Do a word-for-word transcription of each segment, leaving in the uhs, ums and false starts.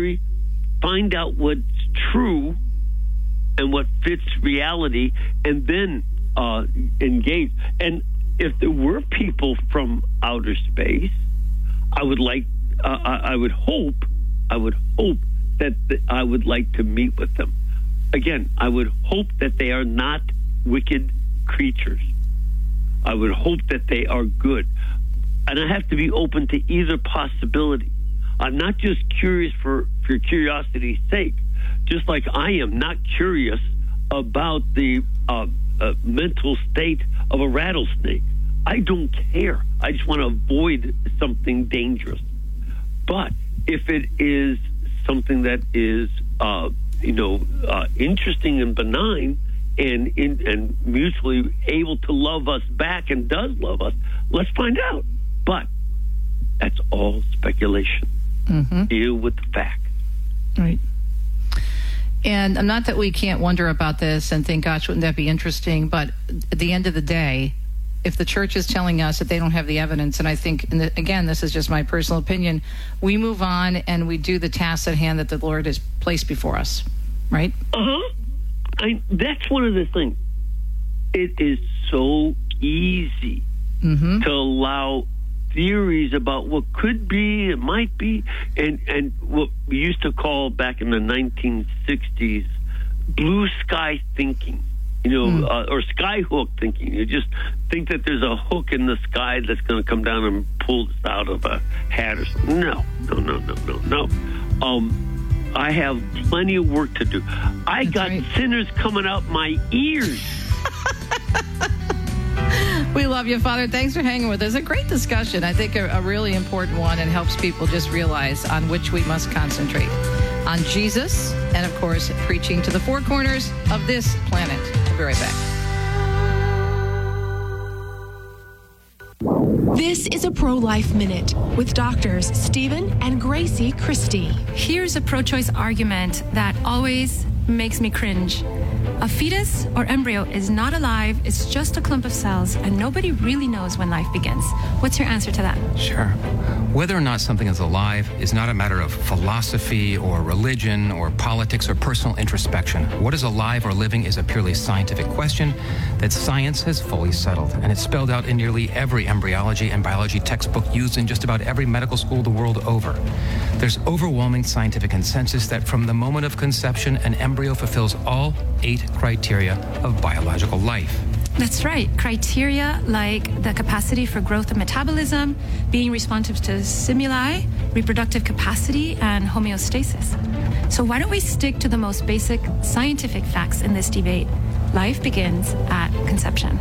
find out what's true and what fits reality, and then uh, engage. And if there were people from outer space, I would like, uh, I, I would hope, I would hope that th- I would like to meet with them. Again, I would hope that they are not wicked creatures. I would hope that they are good. And I have to be open to either possibility. I'm not just curious for, for curiosity's sake, just like I am not curious about the uh, uh, mental state of a rattlesnake. I don't care. I just want to avoid something dangerous. But if it is something that is, uh, you know, uh, interesting and benign and in, and mutually able to love us back and does love us, let's find out. But that's all speculation. Mm-hmm. Deal with the facts. Right. And not that we can't wonder about this and think, gosh, wouldn't that be interesting? But at the end of the day, if the church is telling us that they don't have the evidence, and I think, and the, again, this is just my personal opinion, we move on and we do the tasks at hand that the Lord has placed before us, right? Uh-huh. I, that's one of the things. It is so easy mm-hmm. to allow theories about what could be, it might be, and, and what we used to call back in the nineteen sixties blue sky thinking, you know, mm. uh, or sky hook thinking. You just think that there's a hook in the sky that's going to come down and pull us out of a hat or something. No, no, no, no, no, no. Um, I have plenty of work to do. I that's got right. sinners coming out my ears. We love you, Father. Thanks for hanging with us. A great discussion. I think a, a really important one, and helps people just realize on which we must concentrate. On Jesus, and of course, preaching to the four corners of this planet. We'll be right back. This is a Pro-Life Minute with doctors Stephen and Gracie Christie. Here's a pro-choice argument that always makes me cringe. A fetus or embryo is not alive, it's just a clump of cells, and nobody really knows when life begins. What's your answer to that? Sure. Whether or not something is alive is not a matter of philosophy or religion or politics or personal introspection. What is alive or living is a purely scientific question that science has fully settled, and it's spelled out in nearly every embryology and biology textbook used in just about every medical school the world over. There's overwhelming scientific consensus that from the moment of conception, an embryo fulfills all eight criteria of biological life. That's right. Criteria like the capacity for growth and metabolism, being responsive to stimuli, reproductive capacity, and homeostasis. So why don't we stick to the most basic scientific facts in this debate? Life begins at conception.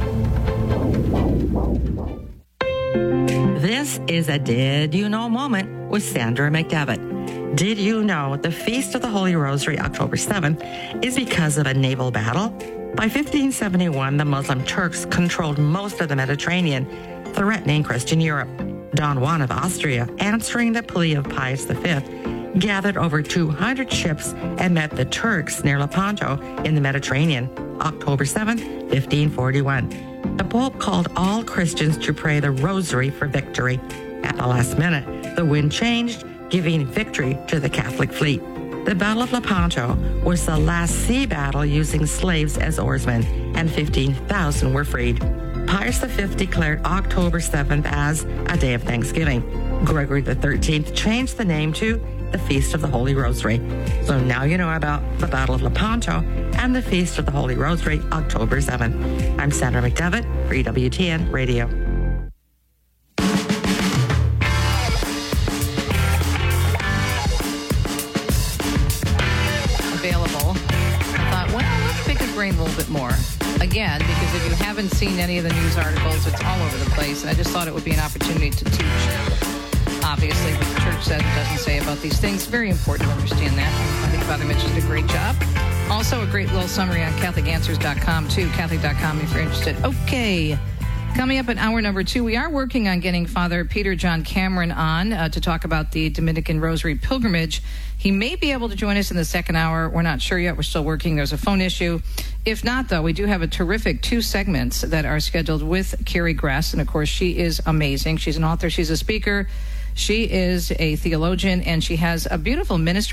This is a Did You Know moment with Sandra McDevitt. Did you know the Feast of the Holy Rosary, October seventh, is because of a naval battle? By fifteen seventy-one, the Muslim Turks controlled most of the Mediterranean, threatening Christian Europe. Don Juan of Austria, answering the plea of Pius the Fifth, gathered over two hundred ships and met the Turks near Lepanto in the Mediterranean, October seventh, fifteen forty-one. The Pope called all Christians to pray the Rosary for victory. At the last minute, the wind changed, giving victory to the Catholic fleet. The Battle of Lepanto was the last sea battle using slaves as oarsmen, and fifteen thousand were freed. Pius the Fifth declared October seventh as a day of thanksgiving. Gregory the Thirteenth changed the name to the Feast of the Holy Rosary. So now you know about the Battle of Lepanto and the Feast of the Holy Rosary, October seventh. I'm Sandra McDevitt for E W T N Radio. Available. I thought, well, let's pick his brain a little bit more. Again, because if you haven't seen any of the news articles, it's all over the place. And I just thought it would be an opportunity to teach. Obviously, what the church says and doesn't say about these things. Very important to understand that. I think Father Mitch did a great job. Also, a great little summary on Catholic Answers dot com, too. Catholic dot com if you're interested. Okay. Coming up in hour number two, we are working on getting Father Peter John Cameron on uh, to talk about the Dominican Rosary Pilgrimage. He may be able to join us in the second hour. We're not sure yet. We're still working. There's a phone issue. If not, though, we do have a terrific two segments that are scheduled with Carrie Gress. And, of course, she is amazing. She's an author. She's a speaker. She is a theologian, and she has a beautiful ministry.